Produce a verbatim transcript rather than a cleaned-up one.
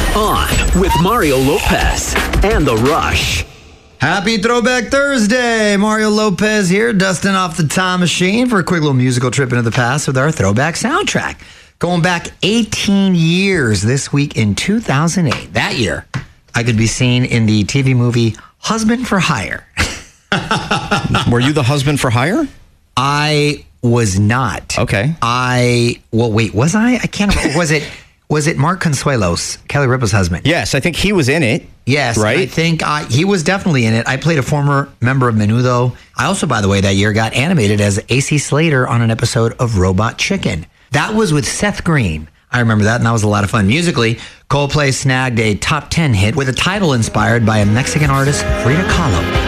On with Mario Lopez and The Rush. Happy Throwback Thursday. Mario Lopez here, dusting off the time machine for a quick little musical trip into the past with our throwback soundtrack. Going back eighteen years this week in two thousand eight. That year, I could be seen in the T V movie Husband for Hire. Were you the husband for hire? I was not. Okay. I, well, wait, was I? I can't remember. Was it, was it Mark Consuelos, Kelly Ripa's husband? Yes, I think he was in it. Yes, right? I think I, he was definitely in it. I played a former member of Menudo. I also, by the way, that year got animated as A C Slater on an episode of Robot Chicken. That was with Seth Green. I remember that, and that was a lot of fun. Musically, Coldplay snagged a top ten hit with a title inspired by a Mexican artist, Frida Kahlo.